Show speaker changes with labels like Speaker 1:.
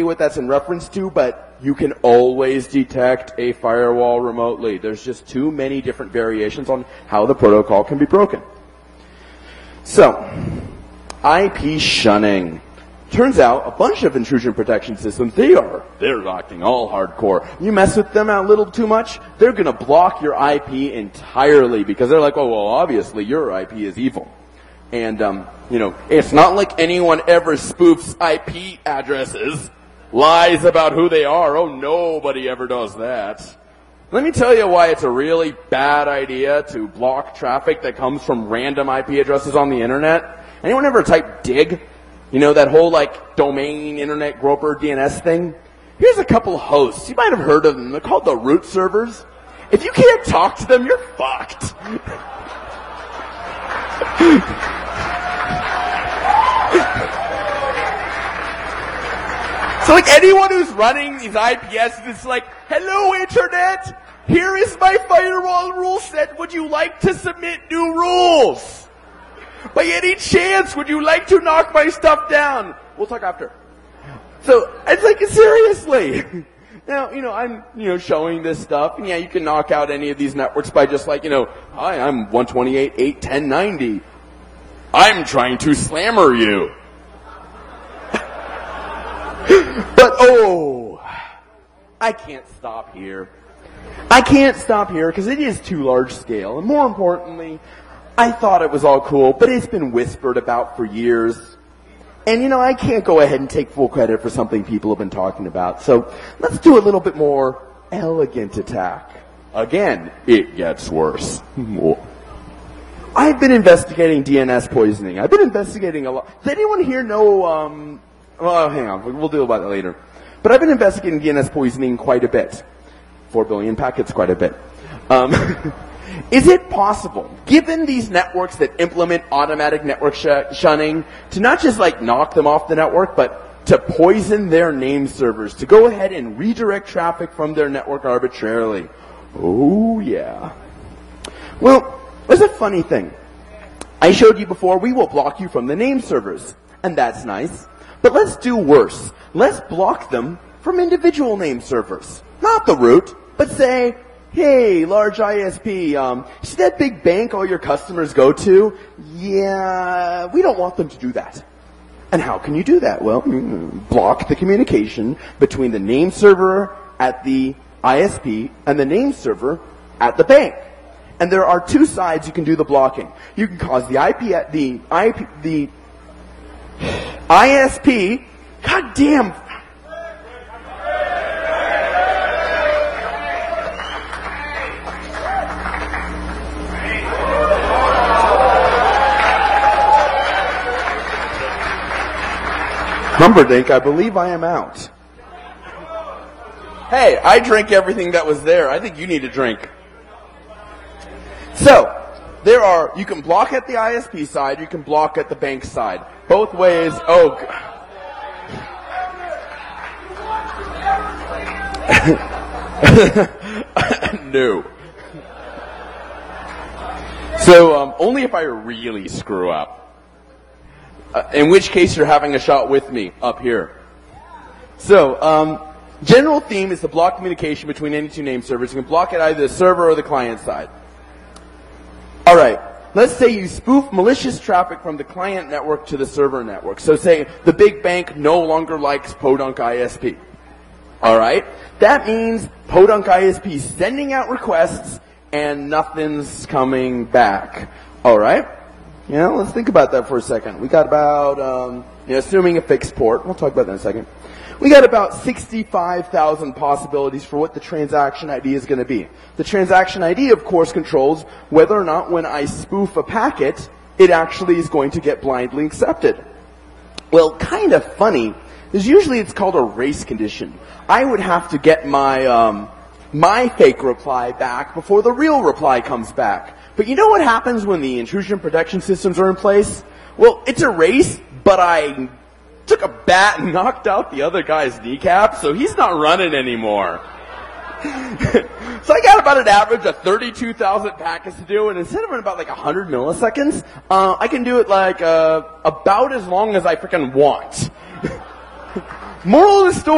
Speaker 1: what that's in reference to, but you can always detect a firewall remotely. There's just too many different variations on how the protocol can be broken. So, IP shunning. Turns out a bunch of intrusion protection systems, they're acting all hardcore. You mess with them a little too much, they're going to block your IP entirely because they're like, oh, well, obviously your IP is evil. And, it's not like anyone ever spoofs IP addresses, lies about who they are. Oh, nobody ever does that. Let me tell you why it's a really bad idea to block traffic that comes from random IP addresses on the internet. Anyone ever type dig? That whole, domain, internet, groper, DNS thing? Here's a couple hosts. You might have heard of them. They're called the root servers. If you can't talk to them, you're fucked. So, anyone who's running these IPS is like, hello, Internet. Here is my firewall rule set. Would you like to submit new rules? By any chance, would you like to knock my stuff down? We'll talk after. So, it's like, seriously. Now, I'm, showing this stuff, and yeah, you can knock out any of these networks by just hi, I'm 128.8.10.90. I'm trying to slammer you. But, I can't stop here. I can't stop here because it is too large scale, and more importantly, I thought it was all cool, but it's been whispered about for years. And, I can't go ahead and take full credit for something people have been talking about. So let's do a little bit more elegant attack. Again, it gets worse. I've been investigating DNS poisoning. I've been investigating a lot. Does anyone here know, hang on, we'll deal about that later. But I've been investigating DNS poisoning quite a bit. 4 billion packets, quite a bit. Is it possible, given these networks that implement automatic network shunning, to not just knock them off the network, but to poison their name servers, to go ahead and redirect traffic from their network arbitrarily? Oh, yeah. Well, there's a funny thing. I showed you before, we will block you from the name servers, and that's nice. But let's do worse. Let's block them from individual name servers. Not the root, but say, hey, large ISP, see that big bank all your customers go to? Yeah, we don't want them to do that. And how can you do that? Well, block the communication between the name server at the ISP and the name server at the bank. And there are two sides you can do the blocking. You can cause the ISP, god damn. Humperdinck, I believe I am out. Hey, I drank everything that was there. I think you need a drink. So, you can block at the ISP side, you can block at the bank side. Both ways, no. So, only if I really screw up. In which case you're having a shot with me up here. So, general theme is to block communication between any two name servers. You can block it either the server or the client side. Alright, let's say you spoof malicious traffic from the client network to the server network. So say the big bank no longer likes Podunk ISP. Alright, that means Podunk ISP is sending out requests and nothing's coming back. Alright? Let's think about that for a second. We got about, assuming a fixed port, we'll talk about that in a second. We got about 65,000 possibilities for what the transaction ID is going to be. The transaction ID, of course, controls whether or not when I spoof a packet, it actually is going to get blindly accepted. Well, kind of funny, is usually it's called a race condition. I would have to get my fake reply back before the real reply comes back. But you know what happens when the intrusion protection systems are in place? Well, it's a race, but I took a bat and knocked out the other guy's kneecap, so he's not running anymore. So I got about an average of 32,000 packets to do, and instead of in about 100 milliseconds, I can do it about as long as I freaking want. Moral of the story.